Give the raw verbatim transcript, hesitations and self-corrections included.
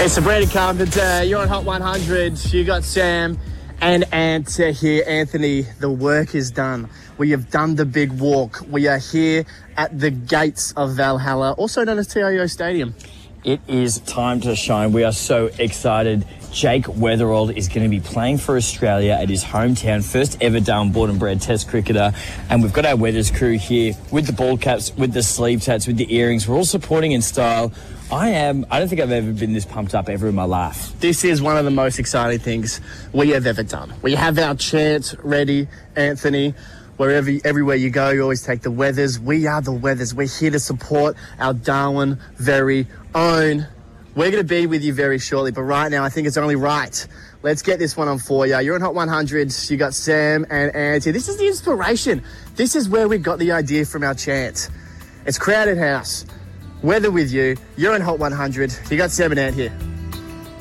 It's Sabrina Carpenter. You're on Hot one hundred. You got Sam and Ant here. Anthony, the work is done. We have done the big walk. We are here at the gates of Valhalla, also known as T I O Stadium. It is time to shine. We are so excited. Jake Weatherald is going to be playing for Australia at his hometown. First ever Darwin born and bred Test cricketer. And we've got our Weathers crew here with the ball caps, with the sleeve tats, with the earrings. We're all supporting in style. I am, I don't think I've ever been this pumped up ever in my life. This is one of the most exciting things we have ever done. We have our chants ready, Anthony. Wherever, everywhere you go, you always take the Weathers. We are the Weathers. We're here to support our Darwin very own. We're going to be with you very shortly, but right now I think it's only right. Let's get this one on for you. You're on Hot one hundred. You got Sam and Anthony. This is the inspiration. This is where we got the idea from our chant. It's Crowded House. Weather with you. You're on Hot one hundred. You got Sam and Ant here.